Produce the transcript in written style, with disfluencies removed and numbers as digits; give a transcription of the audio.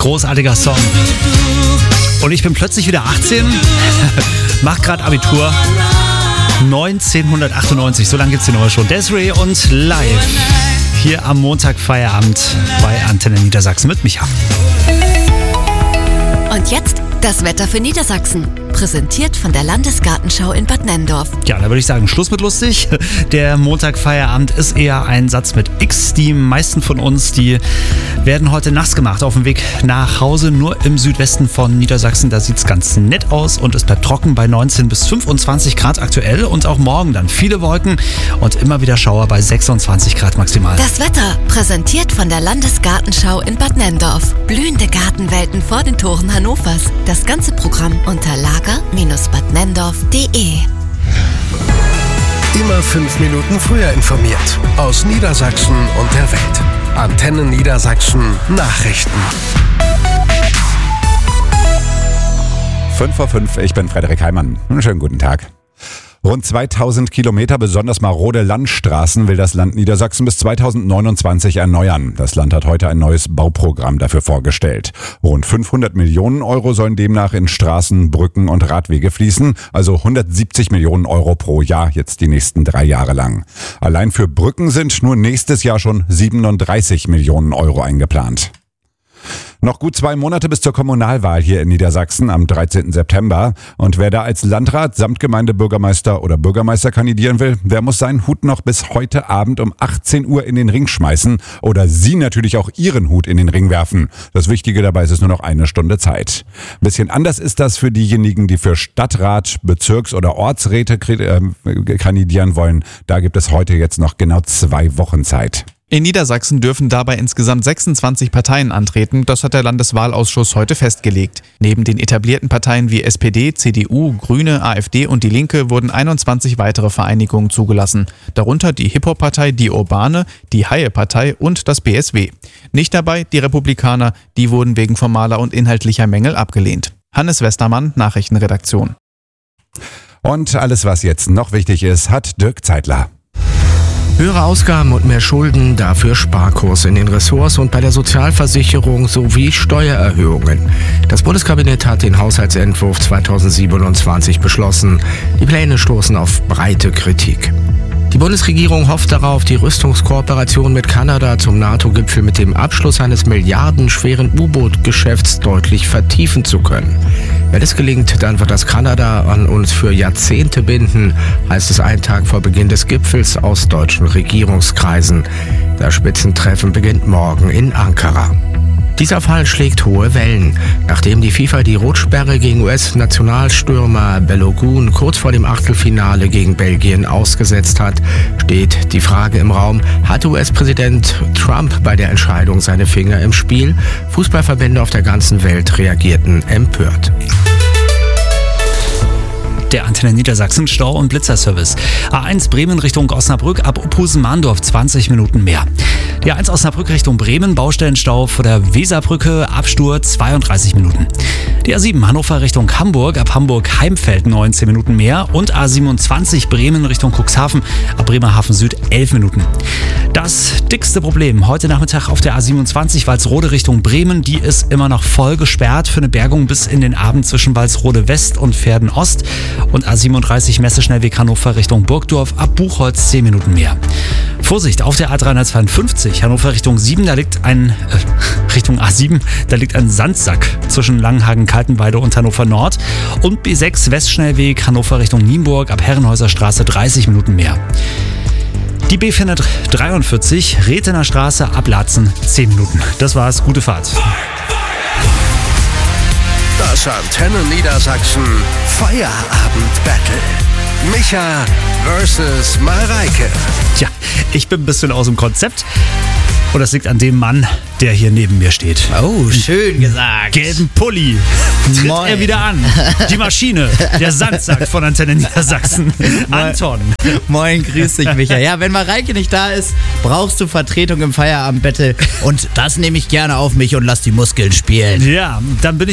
Großartiger Song. Und ich bin plötzlich wieder 18, mach gerade Abitur. 1998, so lange gibt's die Nummer schon. Desiree und Live. Hier am Montag Feierabend bei Antenne Niedersachsen mit Micha. Und jetzt das Wetter für Niedersachsen. Präsentiert von der Landesgartenschau in Bad Nenndorf. Ja, da würde ich sagen, Schluss mit lustig. Der Montagfeierabend ist eher ein Satz mit X. Die meisten von uns, die werden heute nass gemacht auf dem Weg nach Hause. Nur im Südwesten von Niedersachsen, da sieht es ganz nett aus und es bleibt trocken bei 19 bis 25 Grad aktuell. Und auch morgen dann viele Wolken und immer wieder Schauer bei 26 Grad maximal. Das Wetter präsentiert von der Landesgartenschau in Bad Nenndorf. Blühende Gartenwelten vor den Toren Hannovers. Das ganze Programm unter lager-badnendorf.de. Immer 5 Minuten früher informiert. Aus Niedersachsen und der Welt. Antenne Niedersachsen Nachrichten. 5:05, ich bin Frederik Heimann. Einen schönen guten Tag. Rund 2000 Kilometer besonders marode Landstraßen will das Land Niedersachsen bis 2029 erneuern. Das Land hat heute ein neues Bauprogramm dafür vorgestellt. Rund 500 Millionen Euro sollen demnach in Straßen, Brücken und Radwege fließen, also 170 Millionen Euro pro Jahr, jetzt die nächsten 3 Jahre lang. Allein für Brücken sind nur nächstes Jahr schon 37 Millionen Euro eingeplant. Noch gut 2 Monate bis zur Kommunalwahl hier in Niedersachsen am 13. September. Und wer da als Landrat, Samtgemeindebürgermeister oder Bürgermeister kandidieren will, der muss seinen Hut noch bis heute Abend um 18 Uhr in den Ring schmeißen oder Sie natürlich auch Ihren Hut in den Ring werfen. Das Wichtige dabei ist, es nur noch 1 Stunde Zeit. Ein bisschen anders ist das für diejenigen, die für Stadtrat, Bezirks- oder Ortsräte kandidieren wollen. Da gibt es heute jetzt noch genau 2 Wochen Zeit. In Niedersachsen dürfen dabei insgesamt 26 Parteien antreten, das hat der Landeswahlausschuss heute festgelegt. Neben den etablierten Parteien wie SPD, CDU, Grüne, AfD und Die Linke wurden 21 weitere Vereinigungen zugelassen. Darunter die Hip-Hop-Partei Die Urbane, die Haie-Partei und das BSW. Nicht dabei die Republikaner, die wurden wegen formaler und inhaltlicher Mängel abgelehnt. Hannes Westermann, Nachrichtenredaktion. Und alles, was jetzt noch wichtig ist, hat Dirk Zeitler. Höhere Ausgaben und mehr Schulden, dafür Sparkurs in den Ressorts und bei der Sozialversicherung sowie Steuererhöhungen. Das Bundeskabinett hat den Haushaltsentwurf 2027 beschlossen. Die Pläne stoßen auf breite Kritik. Die Bundesregierung hofft darauf, die Rüstungskooperation mit Kanada zum NATO-Gipfel mit dem Abschluss eines milliardenschweren U-Boot-Geschäfts deutlich vertiefen zu können. Wenn es gelingt, dann wird das Kanada an uns für Jahrzehnte binden, heißt es einen Tag vor Beginn des Gipfels aus deutschen Regierungskreisen. Das Spitzentreffen beginnt morgen in Ankara. Dieser Fall schlägt hohe Wellen. Nachdem die FIFA die Rotsperre gegen US-Nationalstürmer Balogun kurz vor dem Achtelfinale gegen Belgien ausgesetzt hat, steht die Frage im Raum, hat US-Präsident Trump bei der Entscheidung seine Finger im Spiel? Fußballverbände auf der ganzen Welt reagierten empört. Der Antenne Niedersachsen Stau- und Blitzerservice. A1 Bremen Richtung Osnabrück ab Opusen-Mahndorf 20 Minuten mehr. Die A1 Osnabrück Richtung Bremen, Baustellenstau vor der Weserbrücke, Absturz 32 Minuten. Die A7 Hannover Richtung Hamburg, ab Hamburg-Heimfeld 19 Minuten mehr. Und A27 Bremen Richtung Cuxhaven, ab Bremerhaven Süd 11 Minuten. Das dickste Problem heute Nachmittag auf der A27 Walsrode Richtung Bremen, die ist immer noch voll gesperrt für eine Bergung bis in den Abend zwischen Walsrode West und Verden Ost. Und A37 Messeschnellweg Hannover Richtung Burgdorf, ab Buchholz 10 Minuten mehr. Vorsicht, auf der A352 Hannover Richtung 7, Richtung A7, da liegt ein Sandsack zwischen Langenhagen, Kaltenweide und Hannover Nord. Und B6 Westschnellweg Hannover Richtung Nienburg, ab Herrenhäuser Straße 30 Minuten mehr. Die B443 Rethener Straße, ab Laatzen 10 Minuten. Das war's, gute Fahrt. Das Antenne Niedersachsen Feierabend-Battle. Micha versus Mareike. Tja, ich bin ein bisschen aus dem Konzept. Und das liegt an dem Mann, der hier neben mir steht. Oh, schön gesagt. Gelben Pulli. Tritt er wieder an. Die Maschine, der Sandsack von Antenne Niedersachsen. Anton. Moin, grüß dich, Micha. Ja, wenn Mareike nicht da ist, brauchst du Vertretung im Feierabend-Battle. Und das nehme ich gerne auf mich und lass die Muskeln spielen. Ja, dann bin